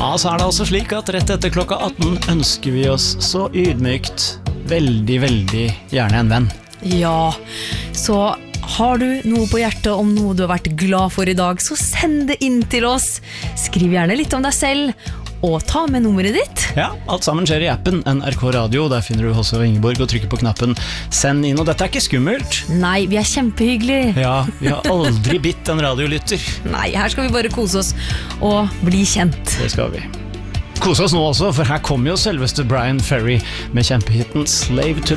Ja, så det altså slik at rett etter klokka 18 ønsker vi oss så ydmykt veldig, veldig gjerne en venn. Ja, så har du noe på hjertet om noe du har vært glad for i dag, så send det inn til oss. Skriv gjerne litt om deg selv, og ta med nummeret ditt. Ja, alt sammen skjer i appen NRK Radio. Der finner du Hasse og Ingeborg og trykker på knappen Send inn, og dette ikke skummelt. Nei, vi kjempehyggelige. Ja, vi har aldri bitt en radiolytter. Nei, her skal vi bare kose oss og bli kjent. Det skal vi. Kose oss nå også, for her kommer jo selveste Brian Ferry med kjempehitten Slave to